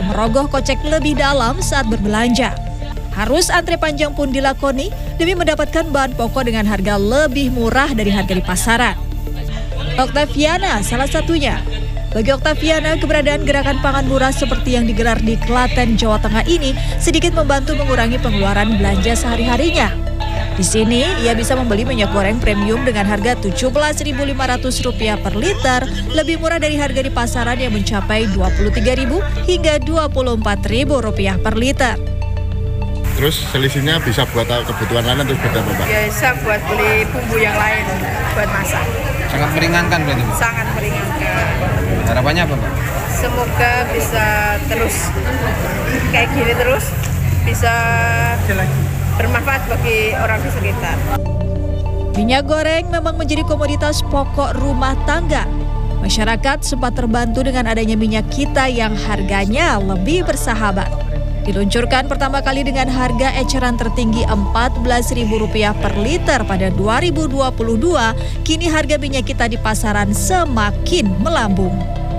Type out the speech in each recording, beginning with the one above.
merogoh kocek lebih dalam saat berbelanja. Harus antre panjang pun dilakoni demi mendapatkan bahan pokok dengan harga lebih murah dari harga di pasaran. Octaviana salah satunya. Bagi Octaviana, keberadaan gerakan pangan murah seperti yang digelar di Klaten, Jawa Tengah ini sedikit membantu mengurangi pengeluaran belanja sehari-harinya. Di sini, ia bisa membeli minyak goreng premium dengan harga Rp17.500 per liter, lebih murah dari harga di pasaran yang mencapai Rp23.000 hingga Rp24.000 per liter. Terus selisihnya bisa buat kebutuhan lain atau beda Pak? Bisa buat beli bumbu yang lain, buat masak. Sangat meringankan berarti? Sangat meringankan. Harapannya apa Pak? Semoga bisa terus kayak gini terus, bisa bermanfaat bagi orang di sekitar. Minyak goreng memang menjadi komoditas pokok rumah tangga. Masyarakat sempat terbantu dengan adanya minyak kita yang harganya lebih bersahabat. Diluncurkan pertama kali dengan harga eceran tertinggi Rp14.000 per liter pada 2022, kini harga minyak kita di pasaran semakin melambung.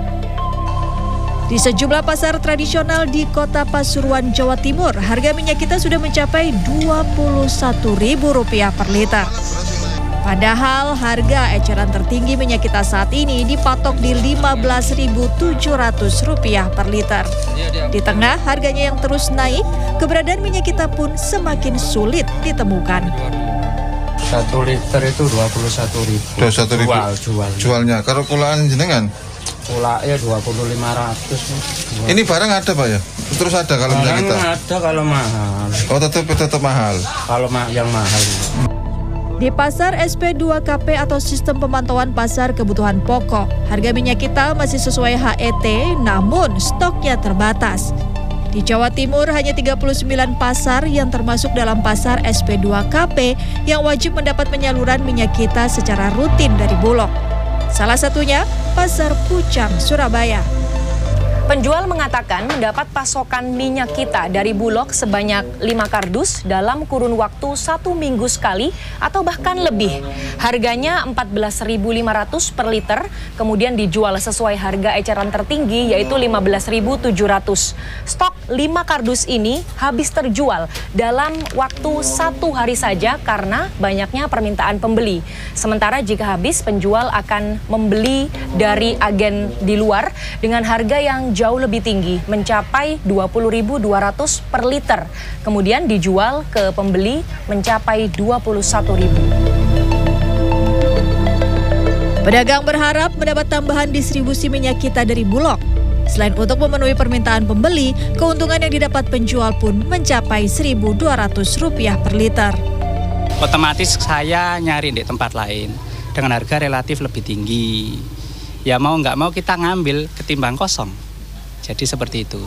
Di sejumlah pasar tradisional di Kota Pasuruan, Jawa Timur, harga minyak kita sudah mencapai Rp21.000 per liter. Padahal harga eceran tertinggi minyak kita saat ini dipatok di Rp15.700 per liter. Di tengah harganya yang terus naik, keberadaan minyak kita pun semakin sulit ditemukan. 1 liter itu Rp21.000. Jualnya. Kalau kulaan jenengan? Kulaknya Rp20.500. Ini barang ada Pak ya? Terus ada kalau minyak kita? Ada kalau mahal. Oh tetap mahal? Kalau yang mahal. Di pasar SP2KP atau sistem pemantauan pasar kebutuhan pokok, harga minyak kita masih sesuai HET, namun stoknya terbatas. Di Jawa Timur hanya 39 pasar yang termasuk dalam pasar SP2KP yang wajib mendapat penyaluran minyak kita secara rutin dari Bulog. Salah satunya Pasar Pucang, Surabaya. Penjual mengatakan mendapat pasokan minyak kita dari Bulog sebanyak 5 kardus dalam kurun waktu 1 minggu sekali atau bahkan lebih. Harganya Rp14.500 per liter, kemudian dijual sesuai harga eceran tertinggi yaitu Rp15.700. Stok 5 kardus ini habis terjual dalam waktu 1 hari saja karena banyaknya permintaan pembeli. Sementara jika habis, penjual akan membeli dari agen di luar dengan harga yang jauh lebih tinggi, mencapai Rp20.200 per liter. Kemudian dijual ke pembeli mencapai Rp21.000. Pedagang berharap mendapat tambahan distribusi minyak kita dari Bulog. Selain untuk memenuhi permintaan pembeli, keuntungan yang didapat penjual pun mencapai Rp1.200 per liter. Otomatis saya nyari di tempat lain dengan harga relatif lebih tinggi. Ya mau nggak mau kita ngambil ketimbang kosong. Jadi seperti itu.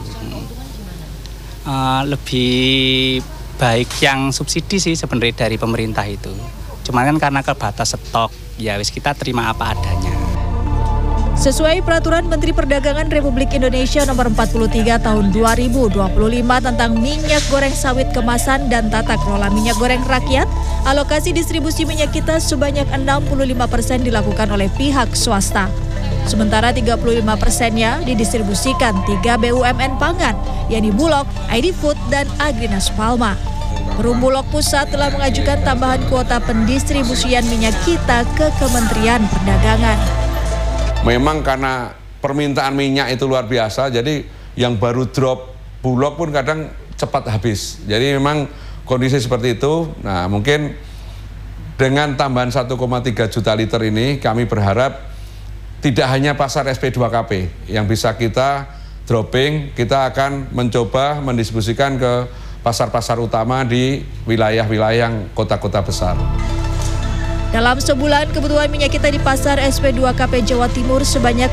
Lebih baik yang subsidi sih sebenarnya dari pemerintah itu. Cuman kan karena kebatas stok, ya wis kita terima apa adanya. Sesuai Peraturan Menteri Perdagangan Republik Indonesia Nomor 43 Tahun 2025 tentang minyak goreng sawit kemasan dan tata kelola minyak goreng rakyat, alokasi distribusi minyak kita sebanyak 65% dilakukan oleh pihak swasta. Sementara 35%-nya didistribusikan 3 BUMN pangan, yakni Bulog, ID Food, dan Agrinas Palma. Perum Bulog Pusat telah mengajukan tambahan kuota pendistribusian minyak kita ke Kementerian Perdagangan. Memang karena permintaan minyak itu luar biasa, jadi yang baru drop Bulog pun kadang cepat habis. Jadi memang kondisi seperti itu. Nah, mungkin dengan tambahan 1,3 juta liter ini kami berharap tidak hanya pasar SP2KP yang bisa kita dropping, kita akan mencoba mendistribusikan ke pasar-pasar utama di wilayah-wilayah yang kota-kota besar. Dalam sebulan, kebutuhan minyak kita di pasar SP2KP Jawa Timur sebanyak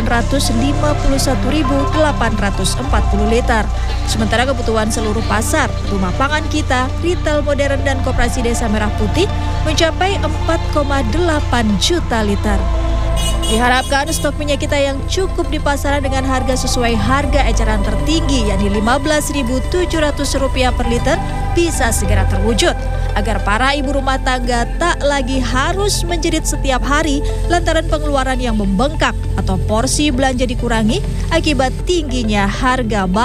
951.840 liter. Sementara kebutuhan seluruh pasar, rumah pangan kita, retail modern dan koperasi Desa Merah Putih mencapai 4,8 juta liter. Diharapkan stok minyak kita yang cukup di pasaran dengan harga sesuai harga eceran tertinggi yakni Rp15.700 per liter bisa segera terwujud agar para ibu rumah tangga tak lagi harus menjerit setiap hari lantaran pengeluaran yang membengkak atau porsi belanja dikurangi akibat tingginya harga